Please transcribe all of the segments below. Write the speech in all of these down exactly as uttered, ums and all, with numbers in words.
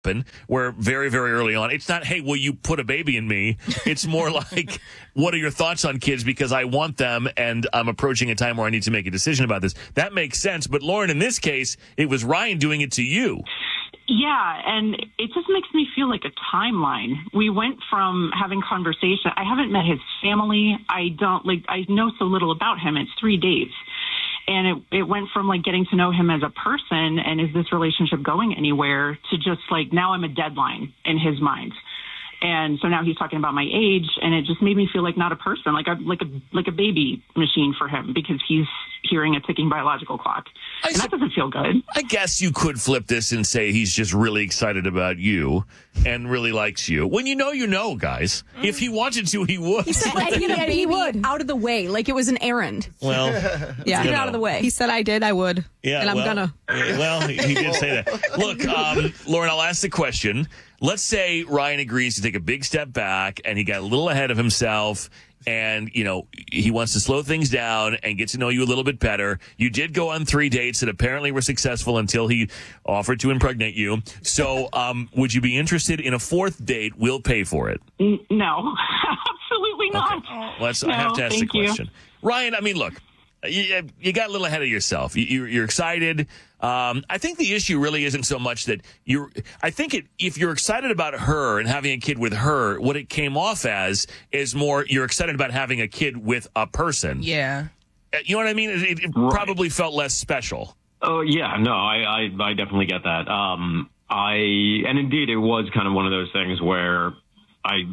happen where very, very early on, it's not, hey, will you put a baby in me? It's more like, what are your thoughts on kids? Because I want them and I'm approaching a time where I need to make a decision about this. That makes sense. But Lauren, in this case, it was Ryan doing it to you. Yeah, and it just makes me feel like a timeline. We went from having conversation. I haven't met his family. I don't like, I know so little about him. It's three days. And it, it went from like getting to know him as a person and is this relationship going anywhere to just like now I'm a deadline in his mind. And so now he's talking about my age, and it just made me feel like not a person, like a like a like a baby machine for him because he's hearing a ticking biological clock, and that doesn't feel good. I guess you could flip this and say he's just really excited about you and really likes you. When you know, you know, guys. Mm. If he wanted to, he would. He said, "I get a baby out of the way, like it was an errand." Well, yeah, get it out of the way. He said, "I did, I would." Yeah, and I'm well, gonna. Well, he, he did say that. Look, um, Lauren, I'll ask the question. Let's say Ryan agrees to take a big step back and he got a little ahead of himself and, you know, he wants to slow things down and get to know you a little bit better. You did go on three dates that apparently were successful until he offered to impregnate you. So um, would you be interested in a fourth date? We'll pay for it. No, absolutely not. Okay. Let's, no, I have to ask the question. You. Ryan, I mean, look. You, you got a little ahead of yourself. You, you're excited. Um, I think the issue really isn't so much that you're. I think it, if you're excited about her and having a kid with her, what it came off as is more you're excited about having a kid with a person. Yeah. You know what I mean? It, it right. probably felt less special. Oh yeah, no, I, I, I definitely get that. Um, I and indeed it was kind of one of those things where I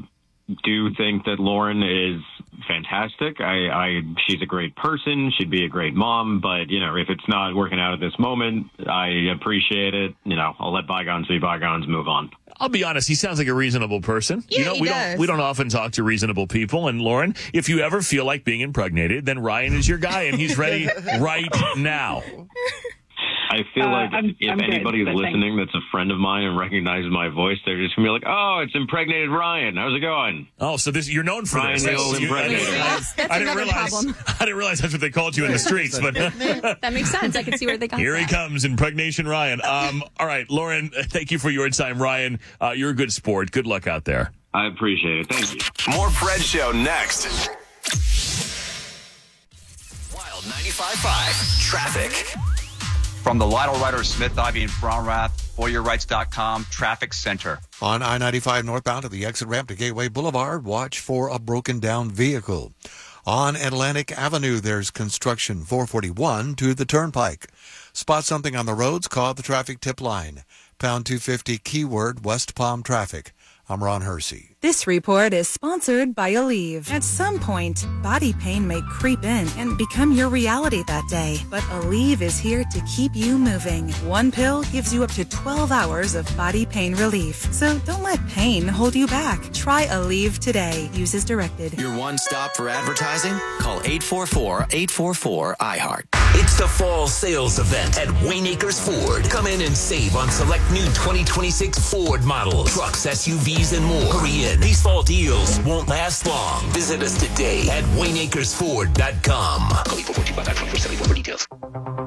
do think that Lauren is fantastic. I, I, she's a great person. She'd be a great mom. But, you know, if it's not working out at this moment, I appreciate it. You know, I'll let bygones be bygones, move on. I'll be honest. He sounds like a reasonable person. Yeah, you know, he we does. don't we don't often talk to reasonable people. And Lauren, if you ever feel like being impregnated, then Ryan is your guy, and he's ready right now. I feel Uh, like I'm- if I'm good, anybody's but listening that's a friend of mine and recognizes my voice, they're just going to be like, oh, it's impregnated Ryan. How's it going? Oh, so this you're known for Ryan this. the old You- I didn't impregnator. realize, That's I didn't another realize, problem. I didn't realize that's what they called you in the streets. But That makes sense. I can see where they got here he that. comes, impregnation Ryan. Um, all right, Lauren, thank you for your time. Ryan, uh, you're a good sport. Good luck out there. I appreciate it. Thank you. More Fred Show next. Wild ninety-five point five Traffic. From the Lytle Ryder Smith, Ivy, and Brownrath, Boyer Rights dot com Traffic Center. On I ninety-five northbound at the exit ramp to Gateway Boulevard, watch for a broken down vehicle. On Atlantic Avenue, there's construction four forty-one to the Turnpike. Spot something on the roads, call the traffic tip line. Pound two fifty, keyword West Palm traffic. I'm Ron Hersey. This report is sponsored by Aleve. At some point, body pain may creep in and become your reality that day. But Aleve is here to keep you moving. One pill gives you up to twelve hours of body pain relief. So don't let pain hold you back. Try Aleve today. Use as directed. Your one stop for advertising? Call eight four four, eight four four, I heart. It's the fall sales event at Wayne Acres Ford. Come in and save on select new twenty twenty-six Ford models, trucks, S U Vs, and more. Hurry in. These fall deals won't last long. Visit us today at Wayne Acres Ford dot com. Call eight four four, two five five, four seven four for details.